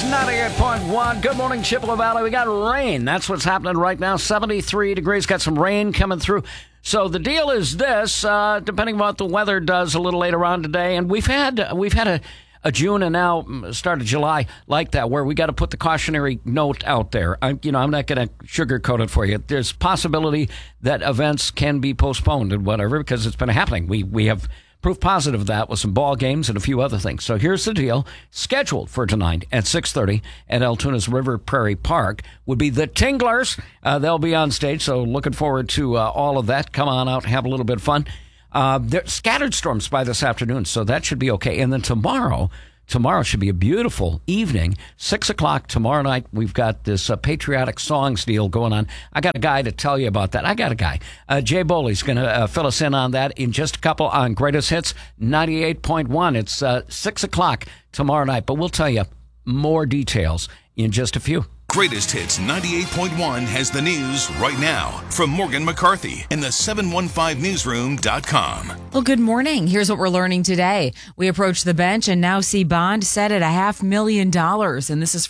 98.1. Good morning, Chippewa Valley. We got rain. That's what's happening right now. 73 degrees. Got some rain coming through. So the deal is this, depending on what the weather does a little later on today, and we've had a June and now start of July like that, where we got to put the cautionary note out there. I'm not going to sugarcoat it for you. There's possibility that events can be postponed and whatever because it's been happening. We have proof positive of that with some ball games and a few other things. So here's the deal. Scheduled for tonight at 6:30 at Altoonah's River Prairie Park would be the Tinglers. They'll be on stage, so looking forward to all of that. Come on out, have a little bit of fun. There's scattered storms by this afternoon, so that should be okay. And then tomorrow should be a beautiful evening. 6 o'clock tomorrow night, we've got this patriotic songs deal going on. I got a guy to tell you about that. Jay Boley's going to fill us in on that in just a couple on Greatest Hits 98.1. It's 6 o'clock tomorrow night, but we'll tell you more details in just a few. Greatest Hits 98.1 has the news right now from Morgan McCarthy in the 715newsroom.com. Well, good morning. Here's what we're learning today. We approach the bench and now see bond set at $500,000. And this is